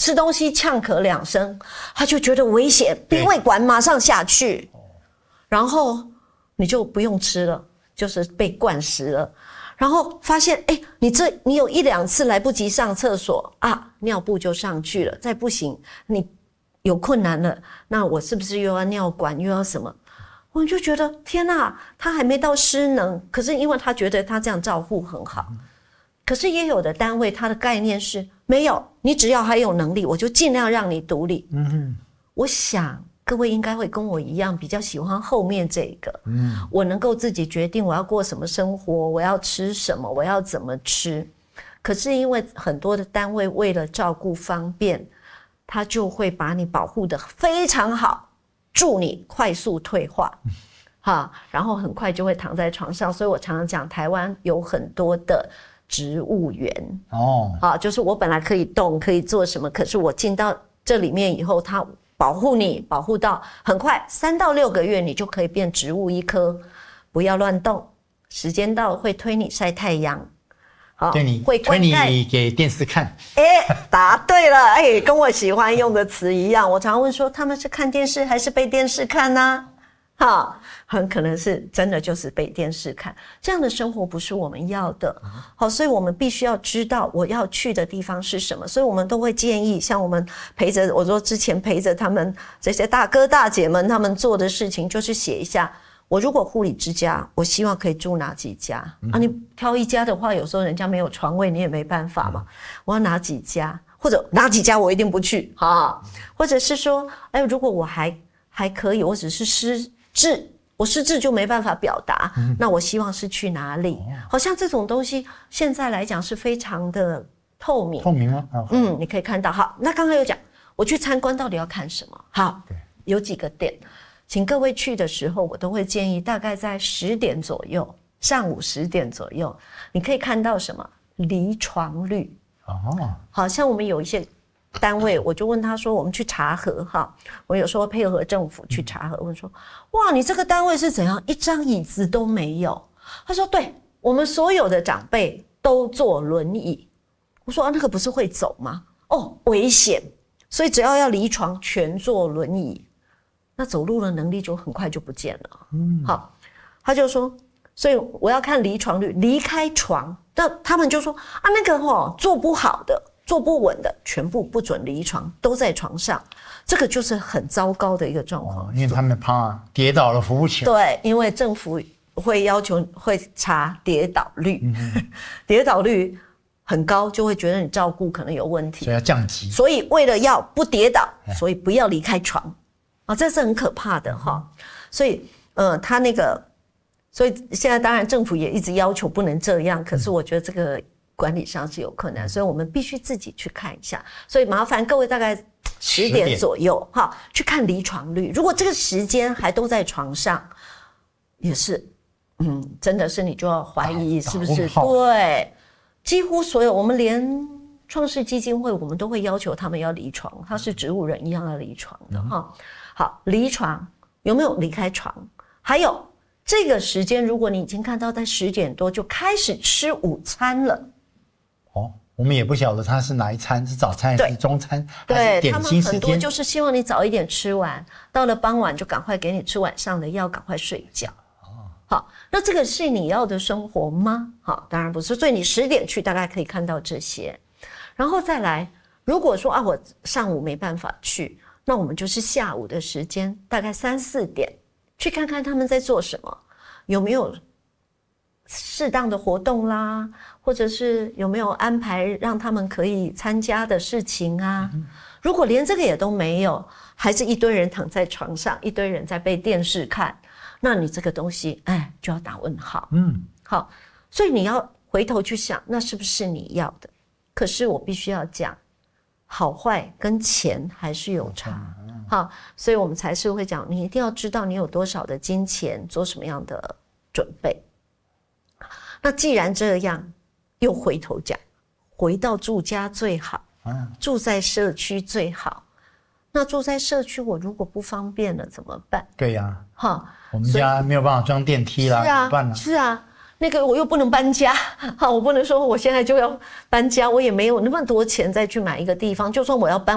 吃东西呛咳2声，他就觉得危险，鼻胃管马上下去，然后你就不用吃了，就是被灌食了。然后发现，你有1、2次来不及上厕所啊，尿布就上去了，再不行，你有困难了，那我是不是又要尿管又要什么？我就觉得天哪，他还没到失能，可是因为他觉得他这样照护很好。可是也有的单位，他的概念是没有，你只要还有能力，我就尽量让你独立。我想各位应该会跟我一样，比较喜欢后面这个。我能够自己决定我要过什么生活，我要吃什么，我要怎么吃。可是因为很多的单位为了照顾方便，他就会把你保护得非常好，助你快速退化。然后很快就会躺在床上。所以我常常讲，台湾有很多的植物园就是我本来可以动可以做什么，可是我进到这里面以后，它保护你，保护到很快3到6个月你就可以变植物一棵，不要乱动，时间到会推你晒太阳， 会推你给电视看。 答对了，跟我喜欢用的词一样。我常问说他们是看电视还是被电视看呢？很可能是真的就是被电视看，这样的生活不是我们要的。所以我们必须要知道我要去的地方是什么。所以我们都会建议，像我们我说之前陪着他们这些大哥大姐们，他们做的事情就是写一下，我如果护理之家，我希望可以住哪几家你挑一家的话，有时候人家没有床位，你也没办法嘛。我要哪几家，或者哪几家我一定不去或者是说，如果我还可以，我只是失智就没办法表达，那我希望是去哪里？好像这种东西现在来讲是非常的透明吗？ 你可以看到。好，那刚刚有讲我去参观到底要看什么？好，有几个点，请各位去的时候，我都会建议大概在10点左右，上午10点左右，你可以看到什么？离床率。好像我们有一些单位，我就问他说，我们去查核我有时候配合政府去查核，问说，哇，你这个单位是怎样，一张椅子都没有？他说，对，我们所有的长辈都坐轮椅。我说，那个不是会走吗？危险，所以只要离床，全坐轮椅，那走路的能力就很快就不见了。好，他就说，所以我要看离床率，离开床，那他们就说那个坐不好的，坐不稳的，全部不准离床，都在床上，这个就是很糟糕的一个状况。 因为他们怕跌倒了扶不起来。 对，因为政府会要求会查跌倒率，跌倒率很高，就会觉得你照顾可能有问题， 所以要降级。 所以为了要不跌倒，所以不要离开床这是很可怕的所以他那个，所以现在当然政府也一直要求不能这样，可是我觉得这个管理上是有困难，所以我们必须自己去看一下。所以麻烦各位大概10点左右去看离床率。如果这个时间还都在床上，也是真的是你就要怀疑是不是对。几乎所有，我们连创世基金会我们都会要求他们要离床，他是植物人一样要离床的好，离床有没有离开床？还有这个时间，如果你已经看到在10点多就开始吃午餐了， 我们也不晓得它是哪一餐，是早餐还是中餐，还是点心时间。他们很多就是希望你早一点吃完，到了傍晚就赶快给你吃晚上的药，赶快睡觉。好，那这个是你要的生活吗？好，当然不是。所以你10点去，大概可以看到这些。然后再来，如果说我上午没办法去，那我们就是下午的时间，大概3、4点去看看他们在做什么，有没有适当的活动啦，或者是有没有安排让他们可以参加的事情啊。如果连这个也都没有，还是一堆人躺在床上，一堆人在被电视看，那你这个东西就要打问号。好，所以你要回头去想，那是不是你要的？可是我必须要讲，好坏跟钱还是有差。好，所以我们才是会讲，你一定要知道你有多少的金钱，做什么样的准备。那既然这样，又回头讲，回到住家最好，住在社区最好。那住在社区，我如果不方便了怎么办？ 对呀，我们家没有办法装电梯啦，怎么办呢？ 是啊，那个我又不能搬家，我不能说我现在就要搬家，我也没有那么多钱再去买一个地方，就算我要搬。